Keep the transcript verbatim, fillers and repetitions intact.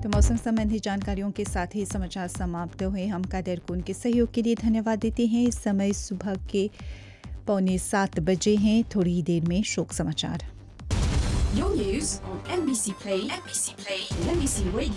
तो मौसम संबंधी जानकारियों के साथ ही समाचार समाप्त हुए। हम कादर को उनके सहयोग के लिए धन्यवाद देते हैं। इस समय सुबह के पौने सात बजे हैं। थोड़ी देर में शोक समाचार। Your news on M B C Play, M B C Play, and M B C Radio.